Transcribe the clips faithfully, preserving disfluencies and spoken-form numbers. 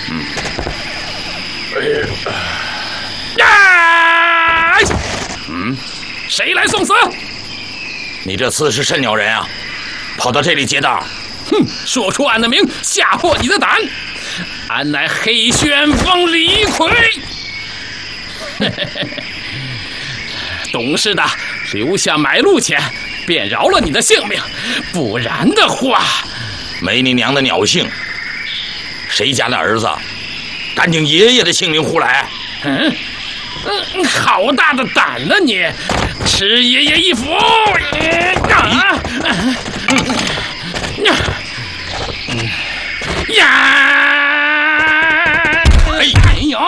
嗯。呀！嗯，谁来送死？你这厮是甚鸟人啊？跑到这里劫道？哼！说出俺的名，吓破你的胆！俺乃黑旋风李逵。懂事的，留下买路钱，便饶了你的性命；不然的话，没你娘的鸟性！谁家的儿子，敢顶爷爷的性命胡来？嗯，嗯，好大的胆呢你！吃爷爷一斧！啊！呀！哎呦！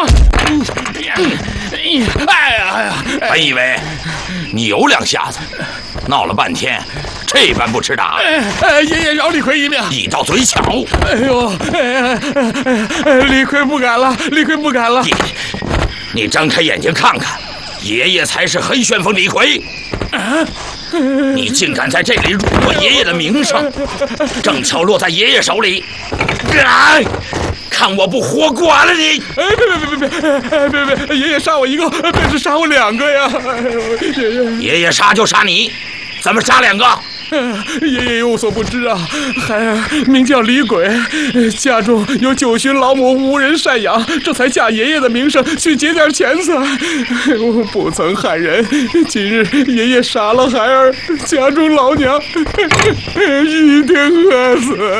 哎呀！本以为你有两下子，闹了半天，这般不吃打。哎，爷爷饶李逵一命。你倒嘴巧！哎呦！哎哎，李逵不敢了，李逵不敢了。你你张开眼睛看看，爷爷才是黑旋风李逵。啊！你竟敢在这里辱没爷爷的名声，正巧落在爷爷手里。啊！看我不活剐了你！哎，别别别别别别别别！爷爷杀我一个，便是杀我两个呀！哎呦，爷爷！爷爷杀就杀你，怎么杀两个？爷爷有所不知啊，孩儿名叫李鬼，家中有九旬老母无人赡养，这才架爷爷的名声去劫点钱财。我不曾害人，今日爷爷杀了孩儿，家中老娘一定饿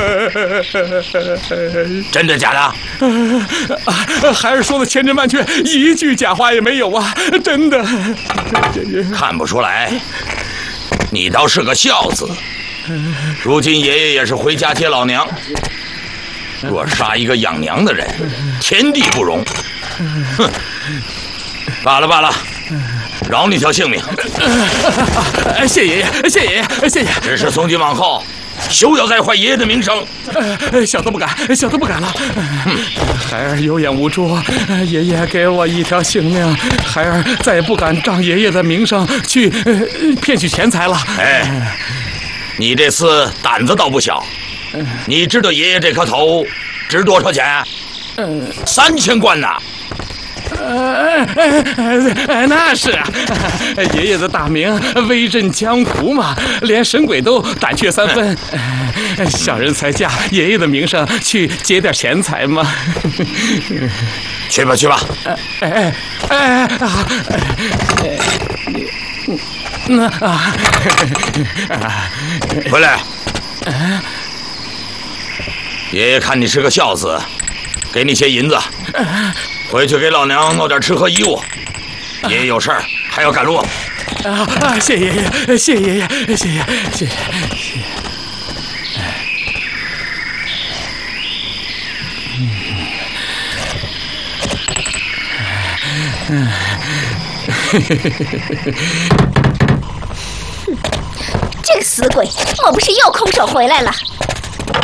死。真的假的？啊，孩儿说的千真万确，一句假话也没有啊，真的。看不出来。你倒是个孝子，如今爷爷也是回家接老娘。若杀一个养娘的人，天地不容。哼，罢了罢了，饶你条性命。谢爷爷，谢爷爷，谢爷。只是从今往后，休要再坏爷爷的名声。小的不敢，小的不敢了。孩儿有眼无珠，爷爷给我一条性命，孩儿再也不敢仗爷爷的名声去骗取钱财了。哎，你这厮胆子倒不小。你知道爷爷这颗头值多少钱？嗯，三千贯呐。呃，那是啊，爷爷的大名威震江湖嘛，连神鬼都胆怯三分。小人才架爷爷的名声去劫点钱财嘛。去吧去吧。哎哎哎啊！那啊，回来。爷爷看你是个孝子，给你些银子。回去给老娘弄点吃喝衣物，爷爷有事儿还要赶路。啊啊！谢爷爷，谢爷爷，谢谢谢谢谢。嗯这个死鬼，莫不是又空手回来了？